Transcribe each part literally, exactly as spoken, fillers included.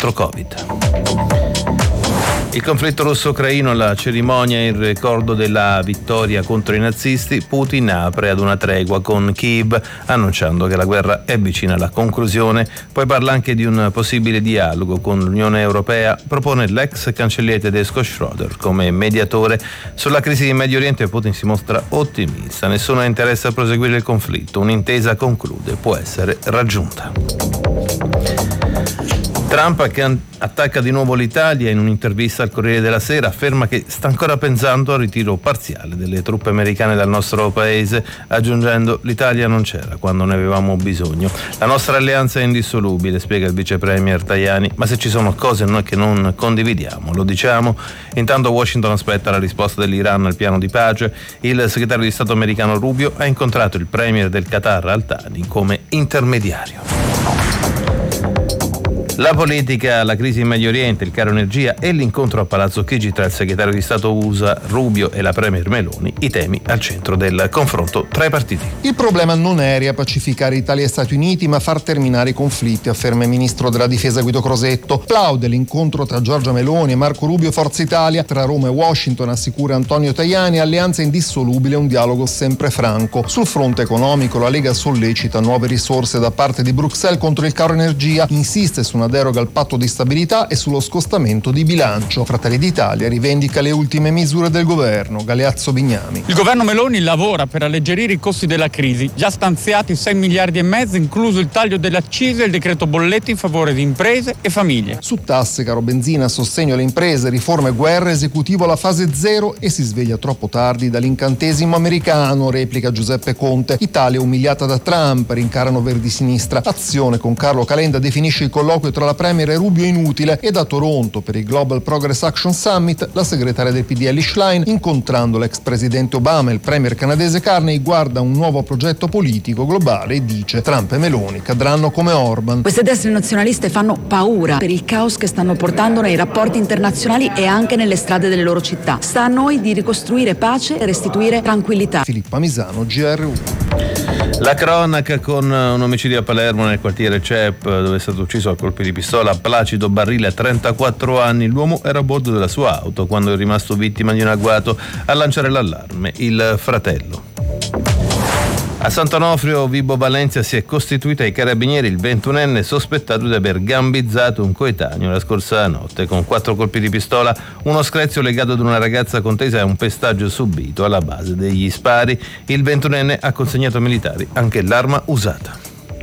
contro Covid. Il conflitto russo-ucraino, la cerimonia in ricordo della vittoria contro i nazisti. Putin apre ad una tregua con Kiev, annunciando che la guerra è vicina alla conclusione. Poi parla anche di un possibile dialogo con l'Unione Europea. Propone l'ex cancelliere tedesco Schröder come mediatore. Sulla crisi in Medio Oriente Putin si mostra ottimista. Nessuno ha interesse a proseguire il conflitto. Un'intesa, conclude, può essere raggiunta. Trump, che attacca di nuovo l'Italia, in un'intervista al Corriere della Sera afferma che sta ancora pensando al ritiro parziale delle truppe americane dal nostro paese, aggiungendo: l'Italia non c'era quando ne avevamo bisogno. La nostra alleanza è indissolubile, spiega il vice premier Tajani, ma se ci sono cose noi che non condividiamo, lo diciamo. Intanto Washington aspetta la risposta dell'Iran al piano di pace. Il segretario di Stato americano Rubio ha incontrato il premier del Qatar Al-Thani come intermediario. La politica, la crisi in Medio Oriente, il caro energia e l'incontro a Palazzo Chigi tra il segretario di Stato U S A Rubio e la premier Meloni, i temi al centro del confronto tra i partiti. Il problema non è riappacificare Italia e Stati Uniti, ma far terminare i conflitti, afferma il ministro della difesa Guido Crosetto. Plaude l'incontro tra Giorgia Meloni e Marco Rubio Forza Italia, tra Roma e Washington, assicura Antonio Tajani, alleanza indissolubile e un dialogo sempre franco. Sul fronte economico la Lega sollecita nuove risorse da parte di Bruxelles contro il caro energia, insiste su una deroga al patto di stabilità e sullo scostamento di bilancio. Fratelli d'Italia rivendica le ultime misure del governo. Galeazzo Bignami. Il governo Meloni lavora per alleggerire i costi della crisi, già stanziati sei miliardi e mezzo, incluso il taglio delle accise e il decreto bolletti in favore di imprese e famiglie. Su tasse, caro benzina, sostegno alle imprese, riforme e guerra, esecutivo alla fase zero e si sveglia troppo tardi dall'incantesimo americano, replica Giuseppe Conte. Italia umiliata da Trump, rincarano Verdi Sinistra. Azione con Carlo Calenda definisce il colloquio tra la premier e Rubio inutile. E da Toronto per il Global Progress Action Summit la segretaria del P D Ellie Schlein, incontrando l'ex presidente Obama e il premier canadese Carney, guarda un nuovo progetto politico globale e dice: Trump e Meloni cadranno come Orban. Queste destre nazionaliste fanno paura per il caos che stanno portando nei rapporti internazionali e anche nelle strade delle loro città. Sta a noi di ricostruire pace e restituire tranquillità. Filippa Misano, G R U. La cronaca con un omicidio a Palermo nel quartiere C E P, dove è stato ucciso a colpi di pistola Placido Barrile, trentaquattro anni. L'uomo era a bordo della sua auto quando è rimasto vittima di un agguato. A lanciare l'allarme il fratello. A Sant'Onofrio, Vibo Valentia, si è costituita ai carabinieri il ventunenne sospettato di aver gambizzato un coetaneo la scorsa notte con quattro colpi di pistola, uno screzio legato ad una ragazza contesa e un pestaggio subito alla base degli spari. Il ventunenne ha consegnato ai militari anche l'arma usata.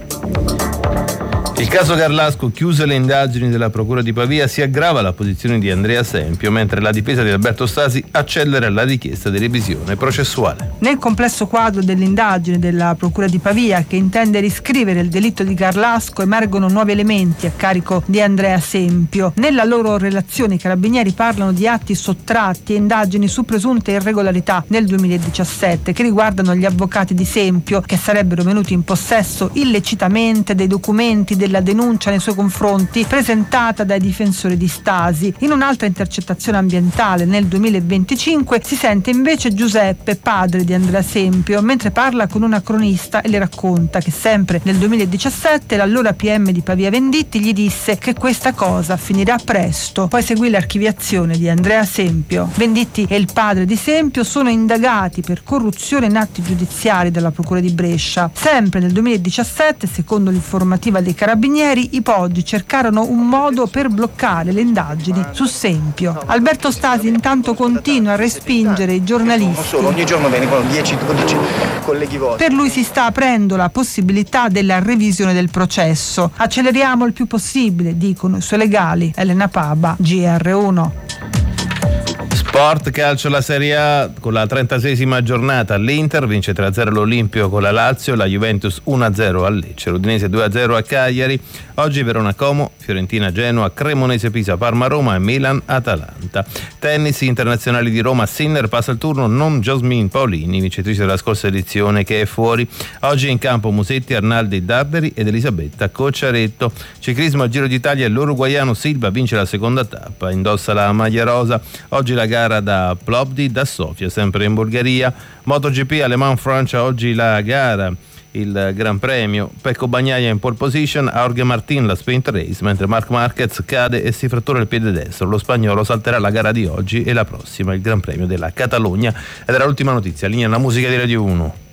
Il caso Garlasco, chiuse le indagini della Procura di Pavia, si aggrava la posizione di Andrea Sempio, mentre la difesa di Alberto Stasi accelera la richiesta di revisione processuale. Nel complesso quadro dell'indagine della Procura di Pavia, che intende riscrivere il delitto di Garlasco, emergono nuovi elementi a carico di Andrea Sempio. Nella loro relazione i carabinieri parlano di atti sottratti e indagini su presunte irregolarità nel duemiladiciassette che riguardano gli avvocati di Sempio, che sarebbero venuti in possesso illecitamente dei documenti del la denuncia nei suoi confronti presentata dai difensori di Stasi. In un'altra intercettazione ambientale nel duemilaventicinque si sente invece Giuseppe, padre di Andrea Sempio, mentre parla con una cronista e le racconta che sempre nel duemiladiciassette l'allora P M di Pavia Venditti gli disse che questa cosa finirà presto. Poi seguì l'archiviazione di Andrea Sempio. Venditti e il padre di Sempio sono indagati per corruzione in atti giudiziari dalla Procura di Brescia. Sempre nel duemiladiciassette, secondo l'informativa dei carabinieri, i Poggi cercarono un modo per bloccare le indagini su Sempio. Alberto Stasi intanto continua a respingere i giornalisti. Solo, ogni giorno vengono dieci dodici colleghi vostri. Per lui si sta aprendo la possibilità della revisione del processo. Acceleriamo il più possibile, dicono i suoi legali. Elena Paba, G R uno. Sport, calcio, la Serie A con la trentaseiesima giornata. L'Inter vince tre a zero l'Olimpio con la Lazio, la Juventus uno a zero a Lecce, l'Udinese due a zero a Cagliari. Oggi Verona Como, Fiorentina Genoa, Cremonese Pisa, Parma Roma e Milan Atalanta. Tennis, internazionali di Roma, Sinner passa il turno, non Jasmine Paolini, vincitrice della scorsa edizione, che è fuori. Oggi in campo Musetti, Arnaldi Darderi ed Elisabetta Cocciaretto. Ciclismo, Giro d'Italia, l'uruguaiano Silva vince la seconda tappa, indossa la maglia rosa. Oggi la gara da Plovdiv, da Sofia, sempre in Bulgaria. MotoGP, Le Mans Francia, oggi la gara il Gran Premio. Pecco Bagnaia in pole position, Jorge Martin la sprint race, mentre Marc Marquez cade e si frattura il piede destro. Lo spagnolo salterà la gara di oggi e la prossima, il Gran Premio della Catalogna. Ed era l'ultima notizia. Linea alla musica di Radio uno.